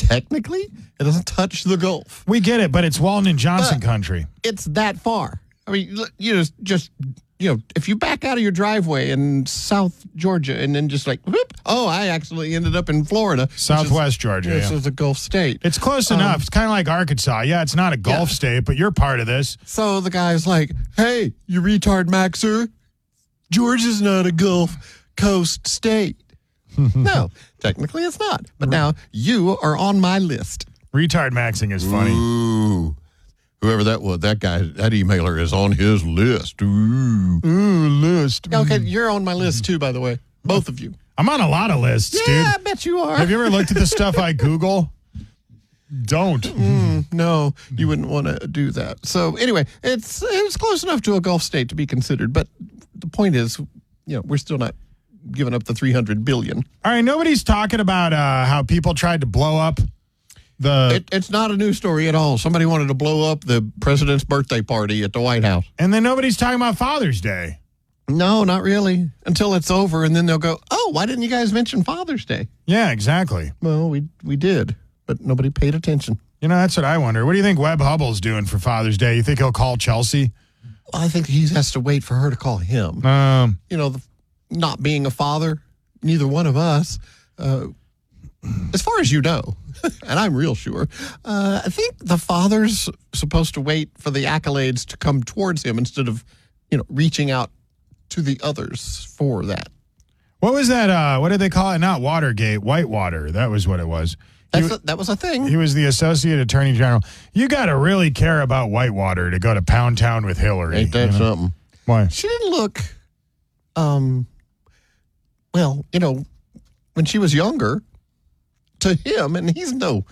technically, it doesn't touch the Gulf. We get it, but it's Walton and Johnson country. It's that far. I mean, if you back out of your driveway in South Georgia and then just like, whoop, I actually ended up in Florida. Southwest Georgia, This is a Gulf state. It's close enough. It's kind of like Arkansas. Yeah, it's not a Gulf state, but you're part of this. So the guy's like, hey, you retard Maxer, Georgia's not a Gulf Coast state. No, technically it's not. But now you are on my list. Retard maxing is funny. Ooh. Whoever that was, that guy, that emailer is on his list. Ooh, list. Okay, you're on my list too, by the way. Both of you. I'm on a lot of lists, dude. Yeah, I bet you are. Have you ever looked at the stuff I Google? Don't. No, you wouldn't want to do that. So anyway, it's close enough to a Gulf state to be considered. But the point is, we're still not giving up the $300 billion. All right, nobody's talking about how people tried to blow up It's not a news story at all. Somebody wanted to blow up the president's birthday party at the White House. And then nobody's talking about Father's Day. No, not really. Until it's over, and then they'll go, why didn't you guys mention Father's Day? Yeah, exactly. Well, we did, but nobody paid attention. That's what I wonder. What do you think Webb Hubbell's doing for Father's Day? You think he'll call Chelsea? Well, I think he has to wait for her to call him. Not being a father, neither one of us, as far as you know, and I'm real sure, I think the father's supposed to wait for the accolades to come towards him instead of, reaching out to the others for that. What was that? What did they call it? Not Watergate, Whitewater. That was what it was. That was a thing. He was the Associate Attorney General. You got to really care about Whitewater to go to Pound Town with Hillary. Ain't that something? Why? She didn't look, when she was younger, to him, and he's no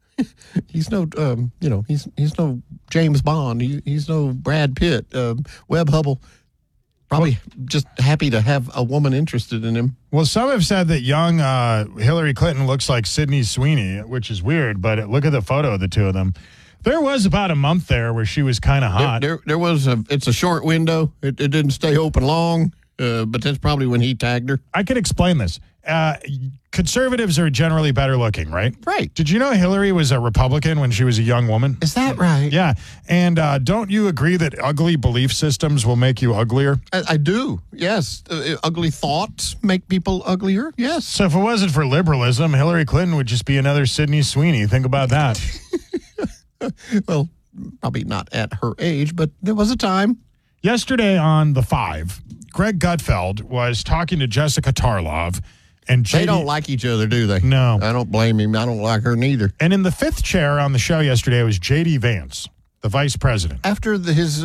James Bond. He's no Brad Pitt. Webb Hubbell probably just happy to have a woman interested in him. Well, some have said that young Hillary Clinton looks like Sydney Sweeney, which is weird, but look at the photo of the two of them. There was about a month there where she was kind of hot. There was it's a short window. It didn't stay open long, but that's probably when he tagged her. I could explain this. Conservatives are generally better looking, right? Right. Did you know Hillary was a Republican when she was a young woman? Is that right? Yeah. And don't you agree that ugly belief systems will make you uglier? I do, yes. Ugly thoughts make people uglier, yes. So if it wasn't for liberalism, Hillary Clinton would just be another Sydney Sweeney. Think about that. Well, probably not at her age, but there was a time. Yesterday on The Five, Greg Gutfeld was talking to Jessica Tarlov. And they don't like each other, do they? No. I don't blame him. I don't like her neither. And in the fifth chair on the show yesterday was J.D. Vance, the vice president. After his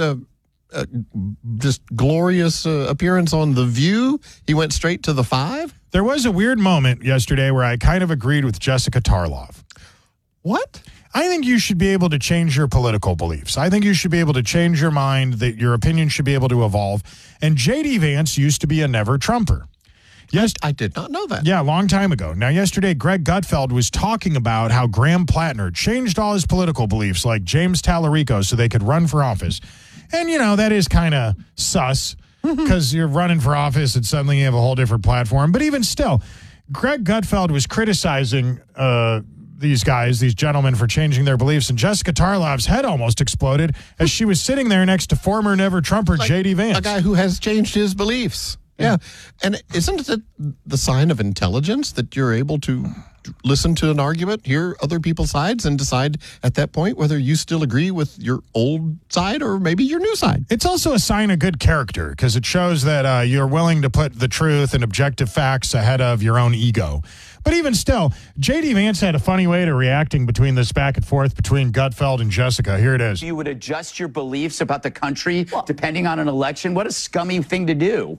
just glorious appearance on The View, he went straight to The Five? There was a weird moment yesterday where I kind of agreed with Jessica Tarlov. What? I think you should be able to change your political beliefs. I think you should be able to change your mind, that your opinion should be able to evolve. And J.D. Vance used to be a never-Trumper. Yes, I did not know that. Yeah, a long time ago. Now, yesterday, Greg Gutfeld was talking about how Graham Plattner changed all his political beliefs, like James Tallarico, so they could run for office. And, that is kind of sus, because you're running for office and suddenly you have a whole different platform. But even still, Greg Gutfeld was criticizing these gentlemen, for changing their beliefs, and Jessica Tarlov's head almost exploded as she was sitting there next to former never-Trumper J.D. Vance. A guy who has changed his beliefs. Yeah. And isn't it the sign of intelligence that you're able to listen to an argument, hear other people's sides, and decide at that point whether you still agree with your old side or maybe your new side? It's also a sign of good character, because it shows that you're willing to put the truth and objective facts ahead of your own ego. But even still, J.D. Vance had a funny way to reacting between this back and forth between Gutfeld and Jessica. Here it is. You would adjust your beliefs about the country depending on an election? What a scummy thing to do.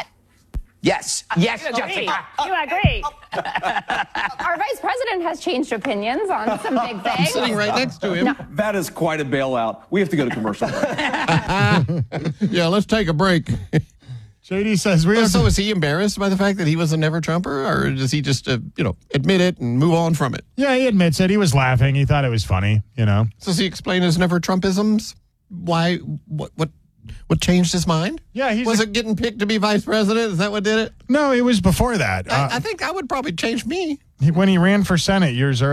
Yes. Yes, Jessica. You agree. Our vice president has changed opinions on some big things. I'm sitting right next to him. No. That is quite a bailout. We have to go to commercial. Yeah, let's take a break. JD says So is he embarrassed by the fact that he was a never-Trumper, or does he just, admit it and move on from it? Yeah, he admits it. He was laughing. He thought it was funny, So does he explain his never-Trumpisms? Why? What changed his mind? Yeah, was it getting picked to be vice president? Is that what did it? No, it was before that. I think I would probably change me. When he ran for Senate years earlier.